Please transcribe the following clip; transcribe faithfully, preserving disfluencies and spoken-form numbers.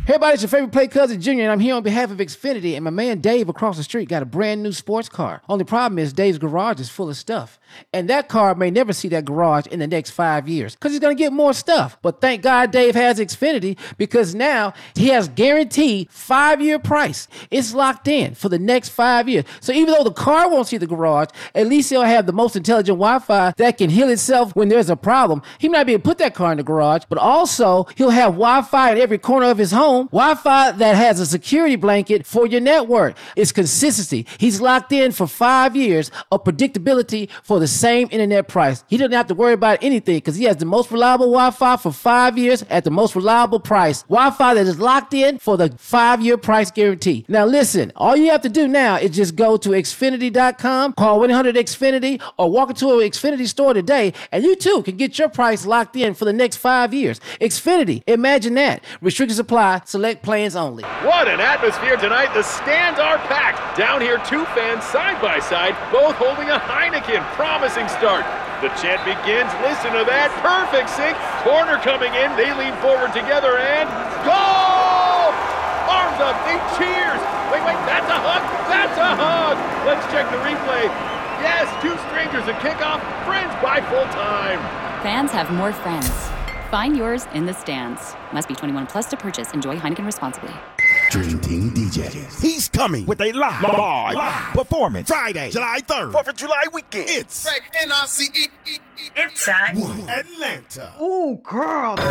Hey everybody, it's your favorite play cousin Junior, and I'm here on behalf of Xfinity, and my man Dave across the street got a brand new sports car. Only problem is Dave's garage is full of stuff. And that car may never see that garage in the next five years because he's going to get more stuff. But thank God Dave has Xfinity because now he has guaranteed five-year price. It's locked in for the next five years. So even though the car won't see the garage, at least he'll have the most intelligent Wi-Fi that can heal itself when there's a problem. He might be able to put that car in the garage, but also he'll have Wi-Fi in every corner of his home. Wi-Fi that has a security blanket for your network. It's consistency. He's locked in for five years of predictability for the same internet price. He doesn't have to worry about anything because he has the most reliable Wi-Fi for five years at the most reliable price. Wi-Fi that is locked in for the five-year price guarantee. Now listen, all you have to do now is just go to Xfinity dot com, call one eight hundred X Finity, or walk into an Xfinity store today, and you too can get your price locked in for the next five years. Xfinity, imagine that. Restrictions apply, select plans only. What an atmosphere tonight. The stands are packed. Down here, two fans side by side, both holding a Heineken. Promising start. The chant begins. Listen to that. Perfect sync. Corner coming in. They lean forward together and goal! Arms up. They cheers. Wait, wait. That's a hug. That's a hug. Let's check the replay. Yes, two strangers at kickoff. Friends by full time. Fans have more friends. Find yours in the stands. Must be twenty-one plus to purchase. Enjoy Heineken responsibly. Dream Team D Js. He's coming with a live, live, live performance Friday, July third, fourth of July weekend. It's N I C E. Inside Atlanta. Ooh, girl.